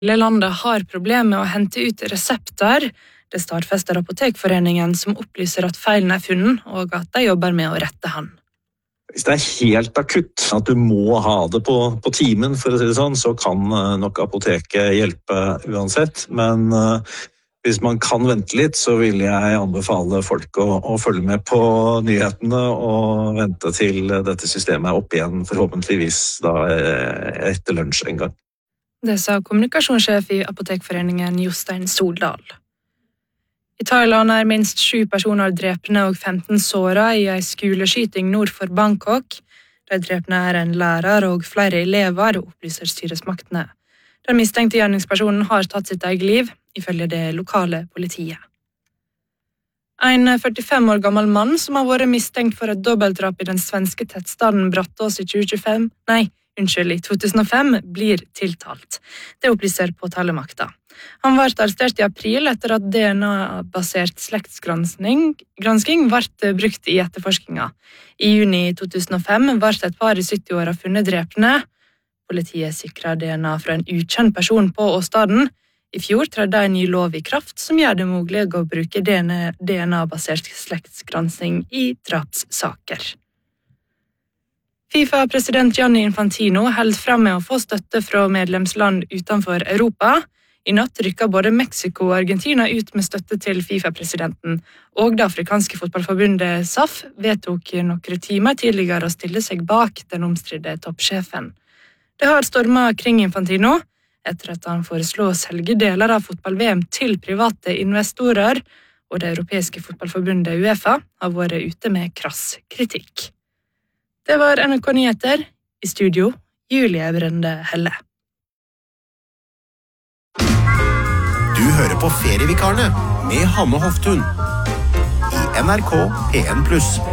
Hele landet har problemer med å hente ut resepter. Det stadfester Apotekforeningen, som opplyser at feilen funnet, og at de jobber med å rette han. Hvis det helt akutt at du må ha det på timen, for å si det sånn, så kan nok apoteket hjelpe uansett. Men hvis man kan vente litt, så vil jeg anbefale folk å følge med på nyhetene og vente til dette systemet er opp igjen, forhåpentligvis da etter lunsj en gang. Det sa kommunikasjonssjef i Apotekforeningen Jostein Soldal. I Thailand minst 7 personer drepne og 15 såret i en skoleskyting nord for Bangkok. De drepne en lærer og flere elever, opplyser styresmaktene. Den mistenkte gjerningspersonen har tatt sitt eget liv, ifølge det lokale politiet. En 45 år gammel mann som har vært mistenkt for et dobbeltdrap i den svenske tettstaden Brattås i 2005, blir tiltalt. Det opplyser påtalemakta. Han ble arrestert i april etter at DNA-basert slektsgransking ble brukt i etterforskninga. I juni 2005 ble et par i 70-åra funnet drepne. Politiet sikret DNA fra en ukjent person på åstedet. I fjor trådte en ny lov i kraft som gjør det mulig å bruke DNA-basert slektsgransking i drapssaker. FIFA-president Gianni Infantino holdt frem med å få støtte fra medlemsland utenfor Europa. I natt rykket både Mexico og Argentina ut med støtte til FIFA-presidenten, og det afrikanske fotballforbundet SAF vedtok noen timer tidligere å stille seg bak den omstridte toppsjefen. Det har stormet kring Infantino, etter at han foreslo å selge deler av fotball-VM til private investorer, og det europeiske fotballforbundet UEFA har vært ute med krass kritikk. Det var NRK Nyheter. I studio, Julie Brende Helle. Du hører på Ferievikarene med Hanne Hoftun i NRK P1+.